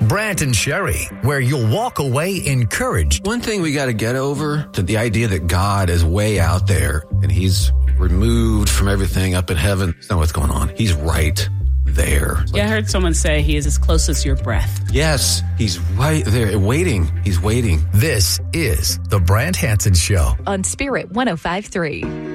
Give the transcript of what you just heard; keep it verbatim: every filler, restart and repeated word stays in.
Brant and Sherry, where you'll walk away encouraged. One thing we got to get over, to the idea that God is way out there and he's removed from everything up in heaven. That's not what's going on. He's right there. Yeah, I heard someone say he is as close as your breath. Yes, he's right there, waiting. He's waiting. This is the Brant Hansen Show on Spirit one oh five point three.